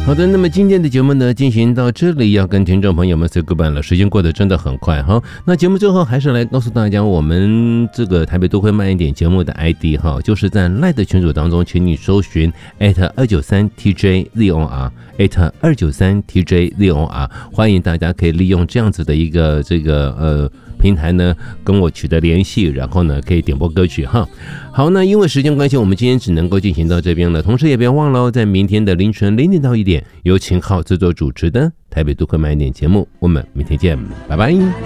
好的，那么今天的节目呢进行到这里，要跟听众朋友们 say goodbye 了，时间过得真的很快哈。那节目最后还是来告诉大家，我们这个台北都会慢一点节目的 ID 哈，就是在 LINE 的群组当中，请你搜寻 @293TJZOR @293TJZOR， 欢迎大家可以利用这样子的一个平台呢跟我取得联系，然后呢可以点播歌曲哈。好，那因为时间关系，我们今天只能够进行到这边了。同时也别忘了，在明天的凌晨0点到1点，由秦昊制作主持的台北都会慢一点节目，我们明天见，拜拜。